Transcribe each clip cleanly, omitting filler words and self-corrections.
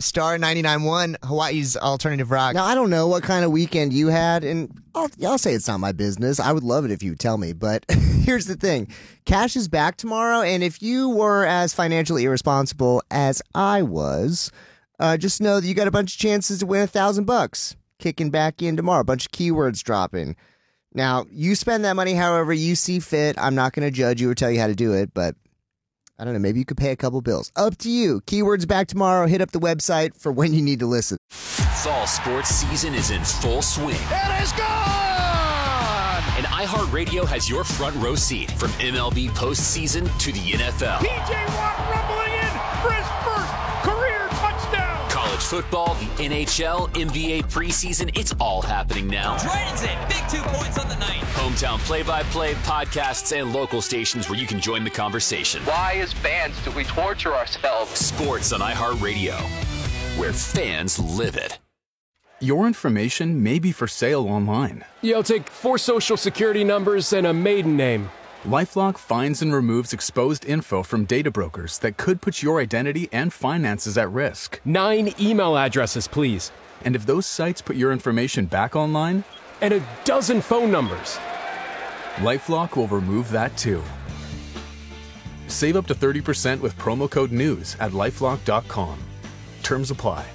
Star 99.1, Hawaii's alternative rock. Now, I don't know what kind of weekend you had, and I'll say it's not my business. I would love it if you would tell me, but here's the thing. Cash is back tomorrow, and if you were as financially irresponsible as I was, just know that you got a bunch of chances to win $1,000 kicking back in tomorrow. A bunch of keywords dropping. Now, you spend that money however you see fit. I'm not going to judge you or tell you how to do it, but I don't know, maybe you could pay a couple bills. Up to you. Keywords back tomorrow. Hit up the website for when you need to listen. Fall sports season is in full swing. It is gone! And iHeartRadio has your front row seat from MLB postseason to the NFL. P.J. Watt rumbling in for his first career touchdown. College football, the NHL, NBA preseason, it's all happening now. Dragons in, big 2 points on the night. Hometown play-by-play, podcasts, and local stations where you can join the conversation. Why, as fans, do we torture ourselves? Sports on iHeartRadio, where fans live it. Your information may be for sale online. Yeah, I'll take 4 social security numbers and a maiden name. LifeLock finds and removes exposed info from data brokers that could put your identity and finances at risk. 9 email addresses, please. And if those sites put your information back online? And a dozen phone numbers. LifeLock will remove that too. Save up to 30% with promo code NEWS at LifeLock.com. Terms apply.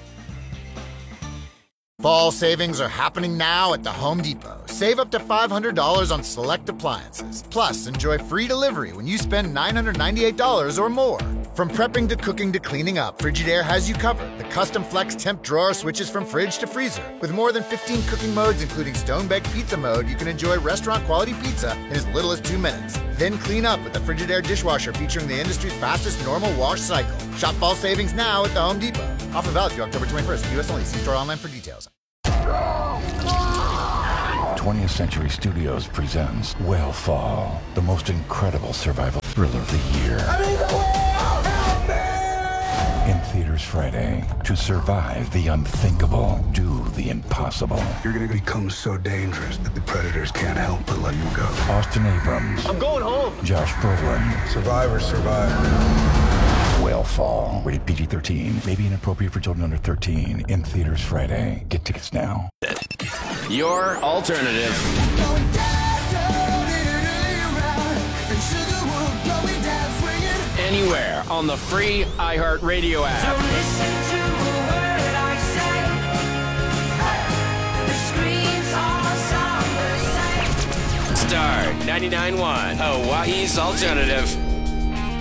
Fall savings are happening now at the Home Depot. Save up to $500 on select appliances. Plus, enjoy free delivery when you spend $998 or more. From prepping to cooking to cleaning up, Frigidaire has you covered. The custom flex temp drawer switches from fridge to freezer. With more than 15 cooking modes, including stone-baked pizza mode, you can enjoy restaurant-quality pizza in as little as 2 minutes. Then clean up with the Frigidaire dishwasher featuring the industry's fastest normal wash cycle. Shop fall savings now at the Home Depot. Offer valid through October 21st. U.S. only. See store online for details. 20th Century Studios presents Whale Fall, the most incredible survival thriller of the year. In theaters Friday. To survive the unthinkable, do the impossible. You're going to become so dangerous that the predators can't help but let you go. Austin Abrams. I'm going home. Josh Brolin. Survivors survive. Whale Fall. Rated PG-13. May be inappropriate for children under 13. In theaters Friday. Get tickets now. Your alternative. Anywhere on the free iHeartRadio app. Don't listen to a word I say. The screams are Star 99.1, Hawaii's alternative.